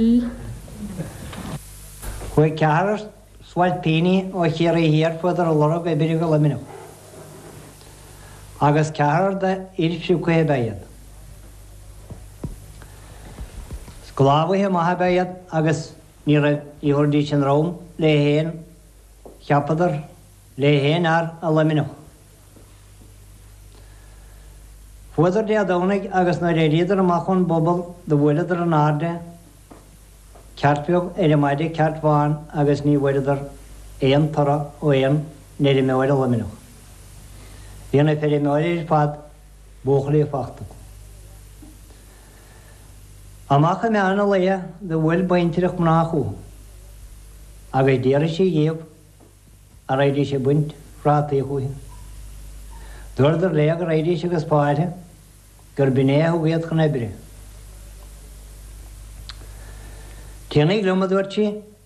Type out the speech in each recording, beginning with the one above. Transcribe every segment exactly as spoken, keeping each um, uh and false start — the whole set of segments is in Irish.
Hwy cearas swail pini o chéir i hir fodar a lorog e byrig o lamino. Agus cearar da ilpsiw cwe bayad. Sglafu he maha bayad agus nira i hwrdi sy'n rawn le hen chiapadar le hen ar a lamino. Fodar di adawnig agus na reidar machon bobl dy wyladar yn arde Ceartfiog er y maide ceart fan agus ni wedar ein tara o ein neri me wedal lamino. Dien e peri me wedar fad bochli fachta. Amacha me anna leia de wel baintirach mnachu. Aga dira si geib a raidi si bunt frati hui. Dwardar leia ga raidi si gaspaare garbinea hu geet gnebre. Tiennig lumadwarchi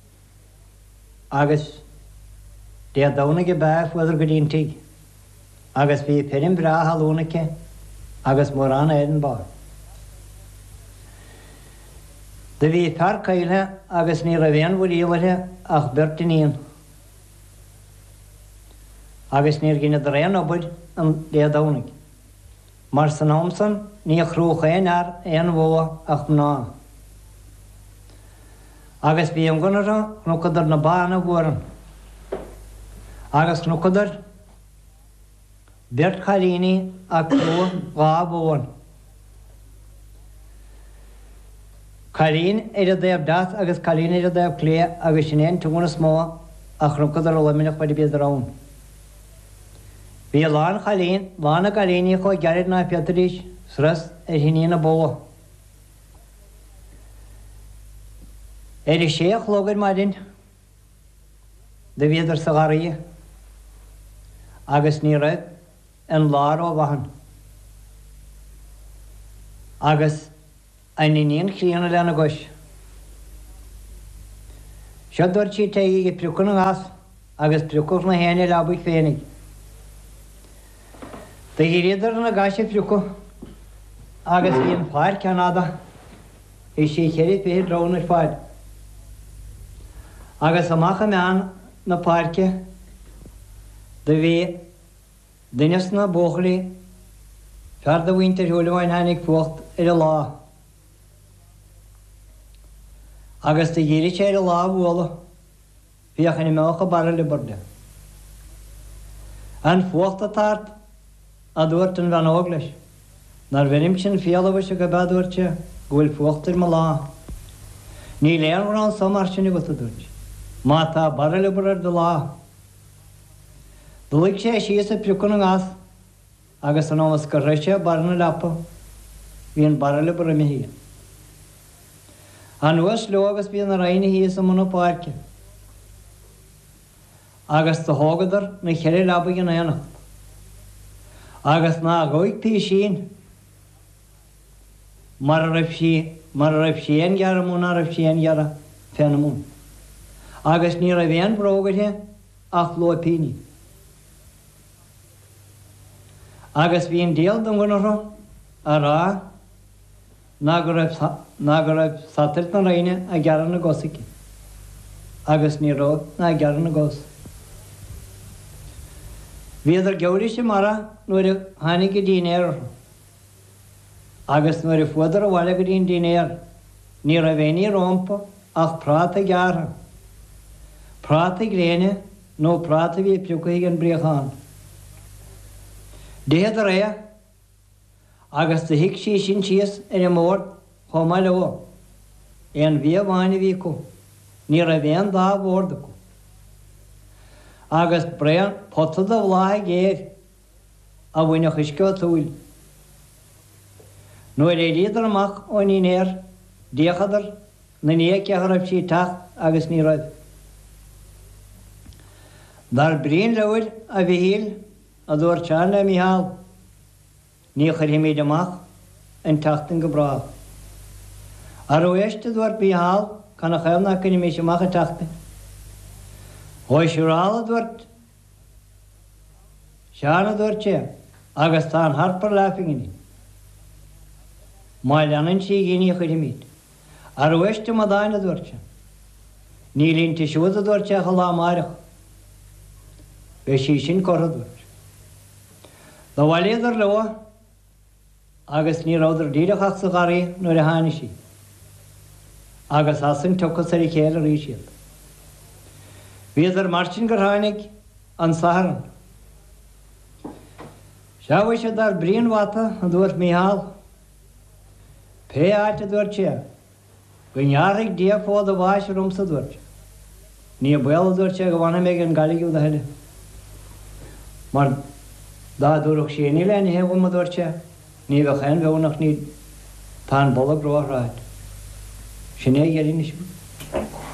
agus de dawnige baaf wadar gedintig agus vi perin bra halonike agus morana eden bar. De vi par kaile agus ni raven wulilare ach bertinin. Agus ni gine drein obud an de dawnig. Marsan Homson ni khruchen ar en wo ach na. Agus bí am gynnar gnwcodar na bana gwran. Agus gnwcodar Bert Chalini a clw gab o'n. Chalin er y ddef dath agus Chalin er y ddef cle agus sy'n ein tŵn ysmo a gnwcodar o laminach wedi bydd rawn. Bí lan Chalin, lan a Chalini cho garid na Pietrish sras er hynny na bo. Er is sheikh logar madin de viedar sagari agus ni red en laro wahan agus ein inin khiana lana gosh shador chi tei ge prukun gas agus prukun na hene labu fenig de giredar na gash pruku agus in far Canada is she kheri pe drone far agus amacha me an na parke de vi dynas na bochli far de winter hulwain hanig fucht er la agus de giri chere la wola vi achni me ocha barle borde an fucht tart adorten van ogles nar venimchen fialawse gabadorche gol fuchter mala ni leer ran samarchni gotadurch Mata barale burar de la. Dulik she she is a prukun gas. Agus anomas karreche barna lapa. Vien barale burar mehi. Anuas logas vien raini hi is a monoparke. Agus the hogadar na chere lapa gen ayana. Agus na goik pishin. Mararapshi, mararapshien yara munarapshien yara fenamun. Agus ni raven brogadhe ach lo pini. Agus vien del dungunoro ara nagarab nagarab satelt na raine a garana gosiki. Agus ni ro na garana gos. Viedar gaurish mara nore hani ke diner. Agus nore fodar wala ke din diner. Ni raveni rompo ach prata gara. Prata grene, no prata vi pjukuhigen brechan. Dehed rea, agus de hikshi shin chies er mor, homalo. En via vani viku, ni raven da vorduku. Agus brean potada vlahe geir, a wina khishko tuil. No er lider mach on iner, dechadar, na niek yahrabshi tach, agus ni rad. Dar brin lawel a vihil a door charla mihal. Ni kharimi demach en tachten gebracht. A roeste door bihal kan a khailna kini mish mach tachten. Hoi shural dort. Shana dorche agastan har par laughing in. Mailanan chi gini kharimit. Ar weiste ma daine dúirte. Ní lín te siúda dúirte a lá marach. Be sí sin corra dúirt. Dá bhailéidir lewa agus ní ráidir díireach sa garí nuair a hána sí. Agus asan tuchas ar i chéile rí siad. Bhíidir Martin gur tháinig an Saharan. Seabhaid sé dar bríon wata an dúirt Mícheál. Pe áite dúirt sé. Go nearraigh dia fód a bháis rumsa dúirt. Ní a buala dúirt sé go bhana méid an galigú a heile. Mar dá dúrach sé ní lein he bhma dúirt sé. Ní bheith chéin bheúnach ní tá bolla gróthráid. Sin é ghéirín is